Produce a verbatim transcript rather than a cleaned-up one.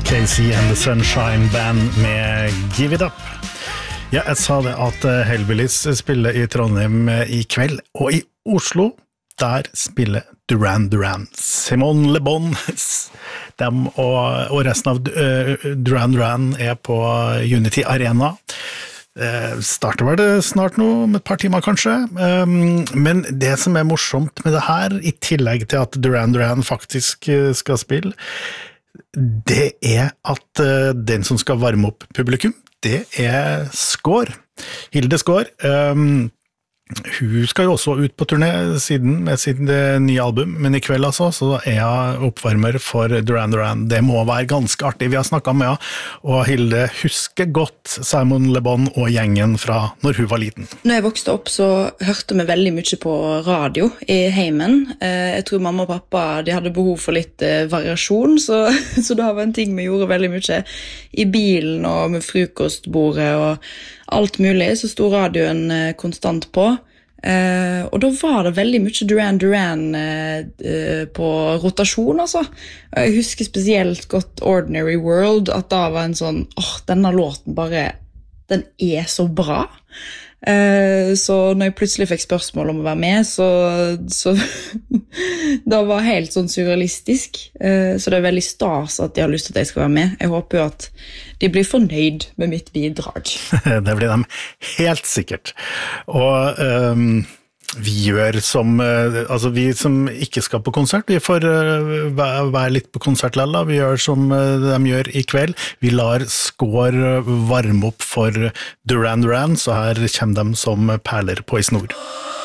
Casey and the Sunshine Band med Give It Up. Ja, jeg sa det at Hellbillies spiller i Trondheim i kveld, og i Oslo, der spiller Duran Duran. Simone Le Bon, dem og, og resten av uh, Duran Duran er på Unity Arena. Uh, starter vel det snart nå, om et par timer kanskje. Um, men det som er morsomt med det her, i tillegg til at Duran Duran faktisk uh, skal spille, det er at uh, den som skal varme opp publikum, det er Skår. Hilde Skår. Um, hun skal jo også ut på turné siden, med sitt nye album, men i kveld altså, så er jeg oppvarmer for Duran Duran. Det må være ganske artig. Vi har snakket med henne, og Hilde husker godt Simon Le Bon og gjengen fra når hun var liten. Når jeg vokste opp, så hørte vi veldig mye på radio i heimen. Jeg tror mamma og pappa de hadde behov for litt variasjon, så, så det var en ting vi gjorde veldig mye i bilen og med frokostbordet og alt mulig, så sto radioen konstant på. Uh, og da var det veldig mye Duran Duran uh, uh, på rotasjon, altså. Jeg husker spesielt godt Ordinary World, at da var en sånn, åh, oh, denne låten bare, den er så bra. Uh, så når jeg plutselig fikk spørsmål om å være med, så, så det var helt sånn surrealistisk. Uh, så det er veldig stas at de har lyst til at jeg skal være med. Jeg håper jo at de blir fornøyd med mitt bidrag. Det blir de helt sikkert. Og um, vi gjør som, uh, altså vi som ikke skal på konsert, vi får uh, være litt på konsert lalla. Vi gjør som uh, de gjør i kveld. Vi lar Skår varme opp for Duran Duran, så her kommer de som perler på i snor.